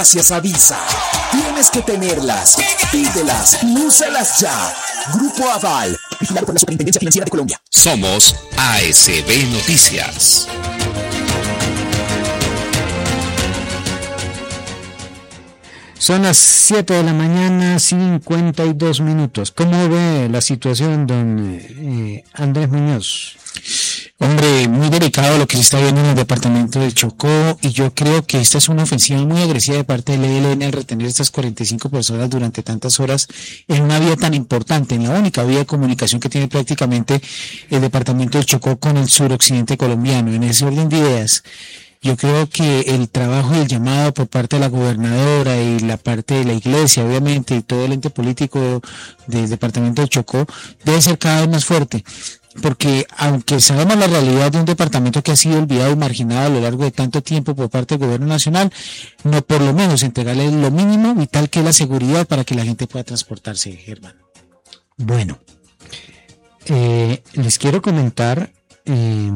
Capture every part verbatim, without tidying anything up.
Gracias a Visa. Tienes que tenerlas. Pídelas y úsalas ya. Grupo Aval. Vigilado por la Superintendencia Financiera de Colombia. Somos A S B Noticias. Son las siete de la mañana, cincuenta y dos minutos. ¿Cómo ve la situación, don eh, Andrés Muñoz? Hombre, muy delicado lo que se está viendo en el departamento de Chocó, y yo creo que esta es una ofensiva muy agresiva de parte del E L N al retener estas cuarenta y cinco personas durante tantas horas en una vía tan importante, en la única vía de comunicación que tiene prácticamente el departamento de Chocó con el suroccidente colombiano. En ese orden de ideas, yo creo que el trabajo y el llamado por parte de la gobernadora y la parte de la iglesia, obviamente, y todo el ente político del departamento de Chocó debe ser cada vez más fuerte. Porque aunque sabemos la realidad de un departamento que ha sido olvidado y marginado a lo largo de tanto tiempo por parte del gobierno nacional, no por lo menos entregarle lo mínimo vital que es la seguridad para que la gente pueda transportarse, Germán. Bueno, eh, les quiero comentar eh,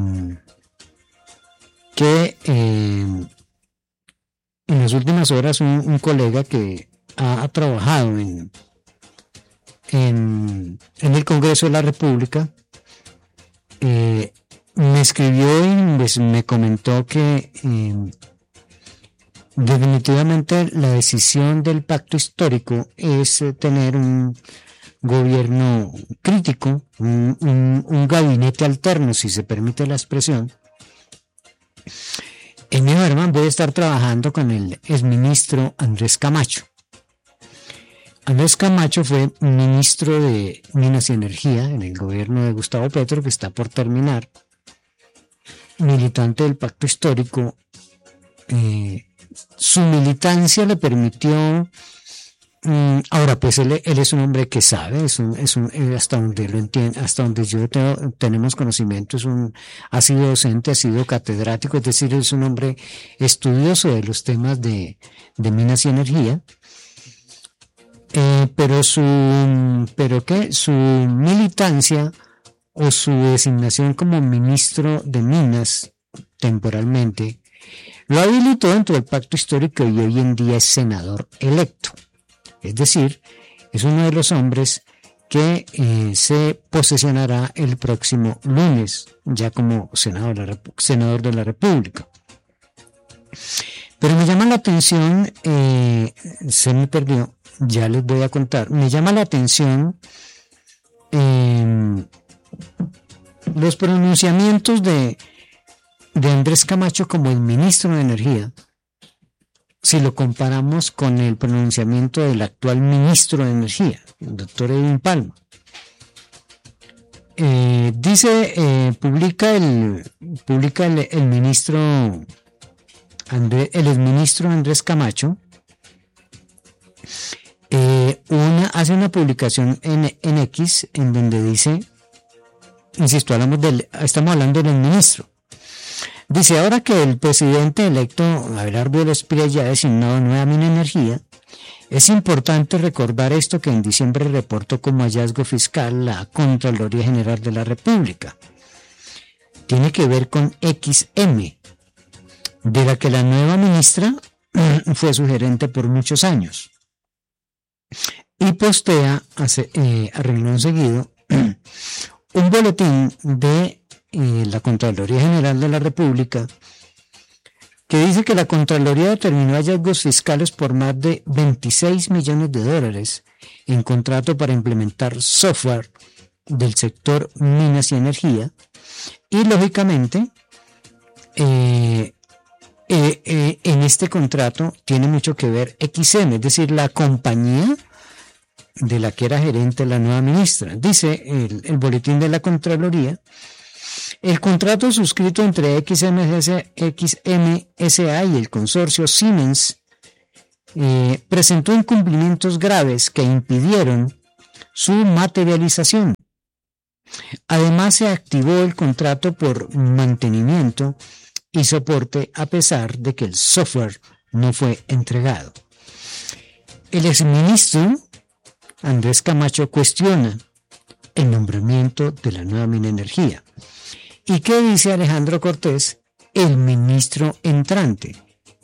que eh, en las últimas horas un, un colega que ha trabajado en, en, en el Congreso de la República Eh, me escribió y pues, me comentó que eh, definitivamente la decisión del pacto histórico es eh, tener un gobierno crítico, un, un, un gabinete alterno, si se permite la expresión. En mi hermano voy a estar trabajando con el exministro Andrés Camacho. Andrés Camacho fue ministro de Minas y Energía en el gobierno de Gustavo Petro, que está por terminar, militante del pacto histórico. Eh, su militancia le permitió, mm, ahora pues él, él es un hombre que sabe, es un, es un, hasta donde lo entiende, hasta donde yo tengo, tenemos conocimiento, es un, ha sido docente, ha sido catedrático, es decir, es un hombre estudioso de los temas de, de minas y energía. Eh, pero su, pero qué, su militancia o su designación como ministro de Minas temporalmente lo habilitó dentro del pacto histórico y hoy en día es senador electo. Es decir, es uno de los hombres que eh, se posesionará el próximo lunes ya como senador de la, senador de la República. Pero me llama la atención, eh, se me perdió. Ya les voy a contar. Me llama la atención eh, los pronunciamientos de, de Andrés Camacho como el ministro de Energía, si lo comparamos con el pronunciamiento del actual ministro de Energía, el doctor Edwin Palma. Eh, dice, eh, publica el publica el, el ministro André, el exministro Andrés Camacho. Eh, una, hace una publicación en, en X en donde dice, insisto, hablamos del, estamos hablando del ministro. Dice, ahora que el presidente electo Abelardo de los Piras ya ha designado nueva Minenergía, es importante recordar esto que en diciembre reportó como hallazgo fiscal la Contraloría General de la República. Tiene que ver con X M, de la que la nueva ministra fue su gerente por muchos años. Y postea hace, eh, a renglón seguido un boletín de eh, la Contraloría General de la República que dice que la Contraloría determinó hallazgos fiscales por más de veintiséis millones de dólares en contrato para implementar software del sector minas y energía, y lógicamente eh, Eh, eh, en este contrato tiene mucho que ver X M, es decir, la compañía de la que era gerente la nueva ministra. Dice el, el boletín de la Contraloría, el contrato suscrito entre X M S A y el consorcio Siemens eh, presentó incumplimientos graves que impidieron su materialización. Además, se activó el contrato por mantenimiento y soporte a pesar de que el software no fue entregado. El exministro Andrés Camacho cuestiona el nombramiento de la nueva Minenergía. ¿Y qué dice Alejandro Cortés, el ministro entrante?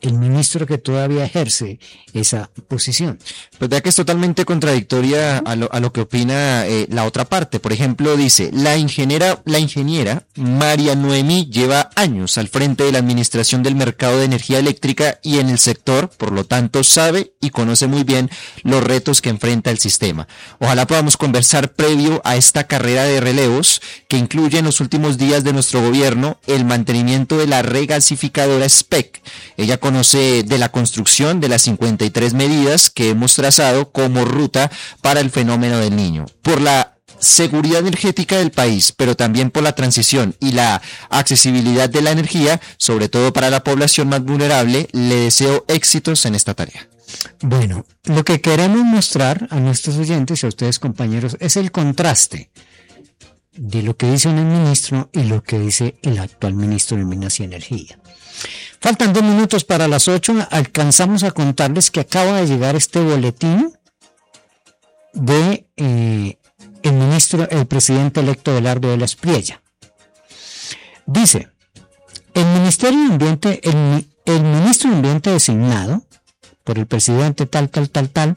el ministro que todavía ejerce esa posición. Pues vea que es totalmente contradictoria a lo, a lo que opina eh, la otra parte. Por ejemplo, dice, la ingeniera, la ingeniera María Noemí lleva años al frente de la administración del mercado de energía eléctrica y en el sector, por lo tanto, sabe y conoce muy bien los retos que enfrenta el sistema. Ojalá podamos conversar previo a esta carrera de relevos que incluye en los últimos días de nuestro gobierno el mantenimiento de la regasificadora S P E C. Ella conoce de la construcción de las cincuenta y tres medidas que hemos trazado como ruta para el fenómeno del Niño. Por la seguridad energética del país, pero también por la transición y la accesibilidad de la energía, sobre todo para la población más vulnerable, le deseo éxitos en esta tarea. Bueno, lo que queremos mostrar a nuestros oyentes y a ustedes, compañeros, es el contraste de lo que dice un ministro y lo que dice el actual ministro de Minas y Energía. Faltan dos minutos para las ocho. Alcanzamos a contarles que acaba de llegar este boletín de eh, el ministro, el presidente electo Belardo de la Espriella. Dice, el Ministerio de Ambiente, el, el ministro de Ambiente designado por el presidente tal, tal, tal, tal,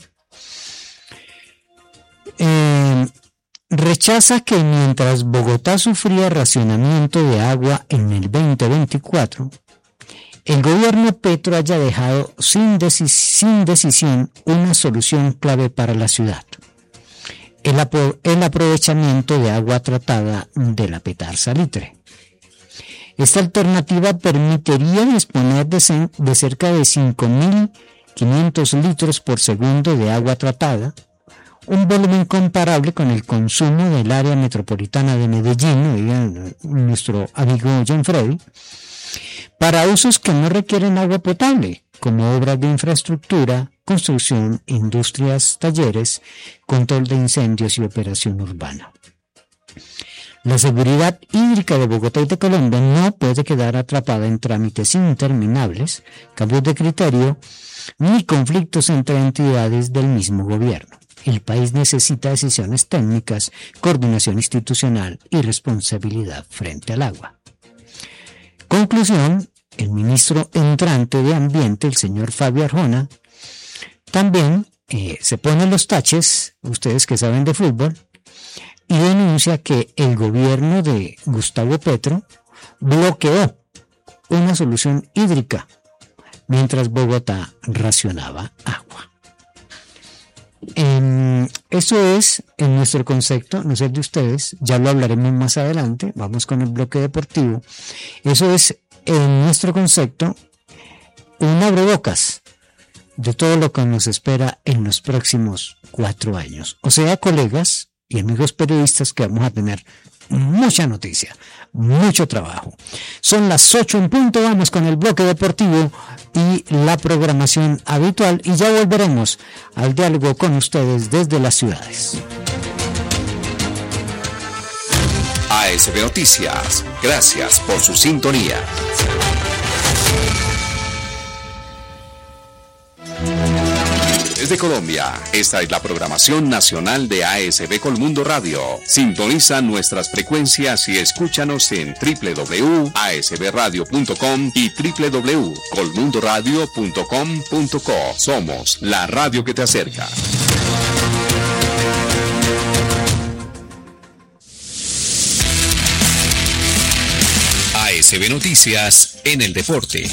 eh, rechaza que mientras Bogotá sufría racionamiento de agua en el veinte veinticuatro, el gobierno Petro haya dejado sin, decis- sin decisión una solución clave para la ciudad: el, apro- el aprovechamiento de agua tratada de la Petar Salitre. Esta alternativa permitiría disponer de, ce- de cerca de cinco mil quinientos litros por segundo de agua tratada, un volumen comparable con el consumo del área metropolitana de Medellín, oiga, nuestro amigo John Freddy, para usos que no requieren agua potable, como obras de infraestructura, construcción, industrias, talleres, control de incendios y operación urbana. La seguridad hídrica de Bogotá y de Colombia no puede quedar atrapada en trámites interminables, cambios de criterio, ni conflictos entre entidades del mismo gobierno. El país necesita decisiones técnicas, coordinación institucional y responsabilidad frente al agua. Conclusión, el ministro entrante de Ambiente, el señor Fabio Arjona, también eh, se pone los taches, ustedes que saben de fútbol, y denuncia que el gobierno de Gustavo Petro bloqueó una solución hídrica mientras Bogotá racionaba agua. Eh, eso es en nuestro concepto, no sé de ustedes, ya lo hablaremos más adelante, vamos con el bloque deportivo. Eso es en nuestro concepto un abrebocas de todo lo que nos espera en los próximos cuatro años. O sea, colegas y amigos periodistas, que vamos a tener mucha noticia, mucho trabajo. Son las ocho en punto, vamos con el bloque deportivo y la programación habitual y ya volveremos al diálogo con ustedes desde las ciudades. A S B Noticias, gracias por su sintonía. Desde Colombia, esta es la programación nacional de A S B Colmundo Radio. Sintoniza nuestras frecuencias y escúchanos en doble u doble u doble u punto a s b radio punto com y doble u doble u doble u punto colmundo radio punto com punto co. Somos la radio que te acerca. A S B Noticias en el deporte.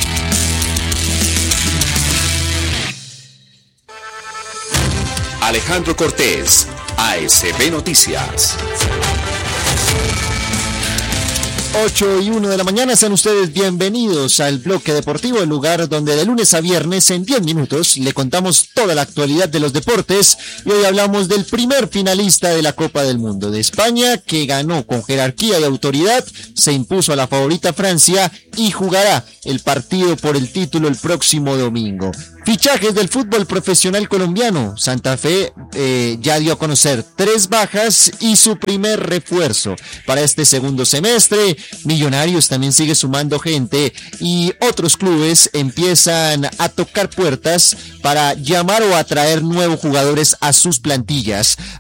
Alejandro Cortés, A S B Noticias. ocho y uno de la mañana, sean ustedes bienvenidos al bloque deportivo, el lugar donde de lunes a viernes en diez minutos le contamos toda la actualidad de los deportes, y hoy hablamos del primer finalista de la Copa del Mundo de España, que ganó con jerarquía y autoridad, se impuso a la favorita Francia y jugará el partido por el título el próximo domingo. Fichajes del fútbol profesional colombiano. Santa Fe eh, ya dio a conocer tres bajas y su primer refuerzo para este segundo semestre. Millonarios también sigue sumando gente y otros clubes empiezan a tocar puertas para llamar o atraer nuevos jugadores a sus plantillas.